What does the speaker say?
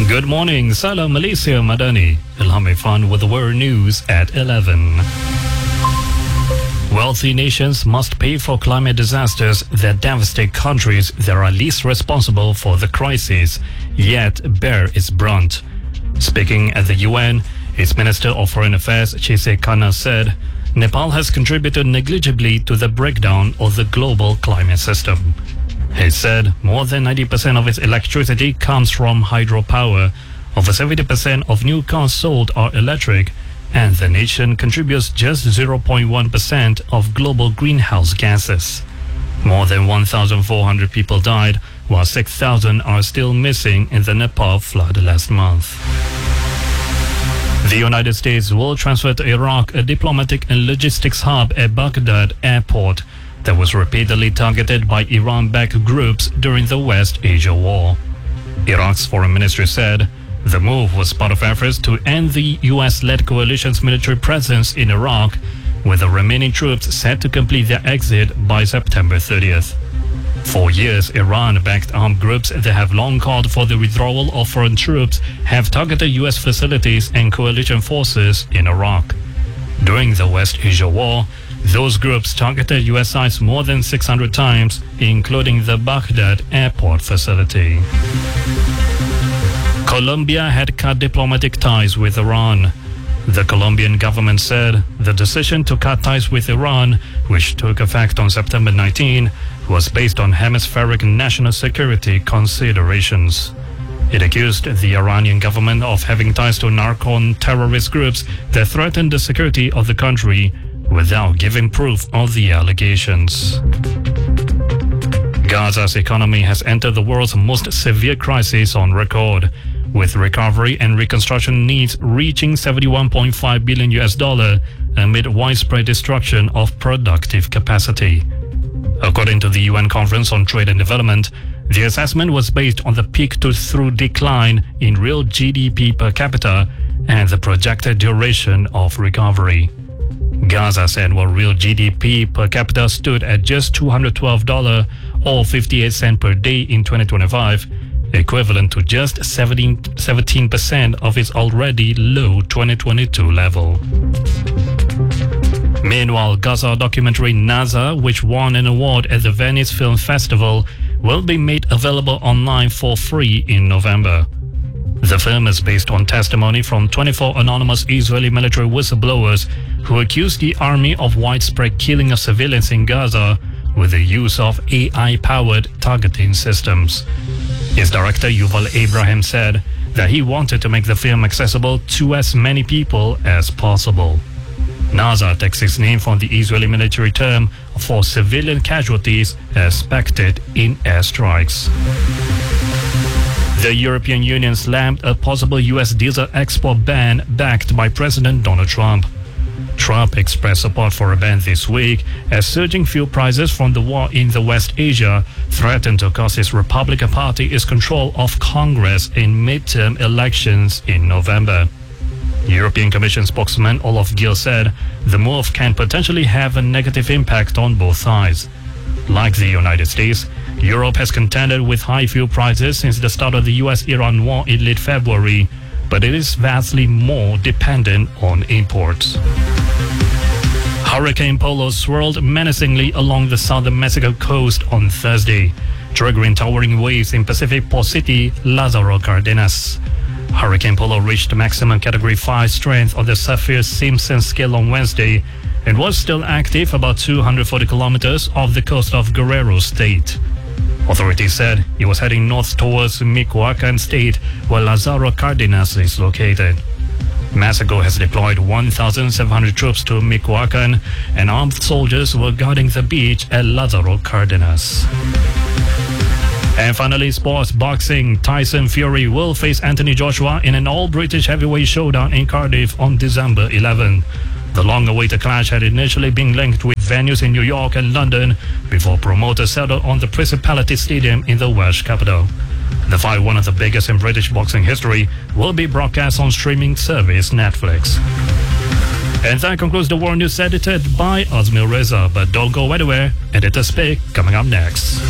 Good morning, Salam Malaysia Madani. Ilham Irfan with the world news at 11. Wealthy nations must pay for climate disasters that devastate countries that are least responsible for the crisis, yet bear its brunt. Speaking at the UN, its Minister of Foreign Affairs, Chese Khanna, said Nepal has contributed negligibly to the breakdown of the global climate system. He said more than 90% of its electricity comes from hydropower. Over 70% of new cars sold are electric, and the nation contributes just 0.1% of global greenhouse gases. More than 1,400 people died, while 6,000 are still missing in the Nepal flood last month. The United States will transfer to Iraq a diplomatic and logistics hub at Baghdad airport that was repeatedly targeted by Iran-backed groups during the West Asia War. Iraq's foreign ministry said the move was part of efforts to end the US-led coalition's military presence in Iraq, with the remaining troops set to complete their exit by September 30th. For years, Iran-backed armed groups that have long called for the withdrawal of foreign troops have targeted US facilities and coalition forces in Iraq. During the West Asia War, those groups targeted US sites more than 600 times, including the Baghdad airport facility. Colombia had cut diplomatic ties with Iran. The Colombian government said the decision to cut ties with Iran, which took effect on September 19, was based on hemispheric national security considerations. It accused the Iranian government of having ties to narco-terrorist groups that threatened the security of the country, without giving proof of the allegations. Gaza's economy has entered the world's most severe crisis on record, with recovery and reconstruction needs reaching $71.5 billion amid widespread destruction of productive capacity. According to the UN Conference on Trade and Development, the assessment was based on the peak-to-through decline in real GDP per capita and the projected duration of recovery. Gaza's annual real GDP per capita stood at just $212 or 58 cents per day in 2025, equivalent to just 17% of its already low 2022 level. Meanwhile, Gaza documentary Naza, which won an award at the Venice Film Festival, will be made available online for free in November. The film is based on testimony from 24 anonymous Israeli military whistleblowers who accused the army of widespread killing of civilians in Gaza with the use of AI-powered targeting systems. Its director Yuval Abraham said that he wanted to make the film accessible to as many people as possible. Naza takes its name from the Israeli military term for civilian casualties expected in airstrikes. The European Union slammed a possible U.S. diesel export ban backed by President Donald Trump. Trump expressed support for a ban this week as surging fuel prices from the war in the West Asia threaten to cost his Republican Party its control of Congress in midterm elections in November. European Commission spokesman Olaf Gil said the move can potentially have a negative impact on both sides. Like the United States, Europe has contended with high fuel prices since the start of the US-Iran war in late February, but it is vastly more dependent on imports. Hurricane Polo swirled menacingly along the southern Mexico coast on Thursday, triggering towering waves in Pacific Port City, Lázaro Cárdenas. Hurricane Polo reached maximum Category 5 strength on the Saffir-Simpson scale on Wednesday and was still active about 240 kilometers off the coast of Guerrero State. Authorities said it was heading north towards Michoacán State, where Lázaro Cárdenas is located. Mexico has deployed 1,700 troops to Michoacán, and armed soldiers were guarding the beach at Lázaro Cárdenas. And finally, sports boxing. Tyson Fury will face Anthony Joshua in an all-British heavyweight showdown in Cardiff on December 11. The long-awaited clash had initially been linked with venues in New York and London before promoters settled on the Principality Stadium in the Welsh capital. The fight, one of the biggest in British boxing history, will be broadcast on streaming service Netflix. And that concludes the World News edited by Azmil Reza. But don't go anywhere. Editor's Pick coming up next.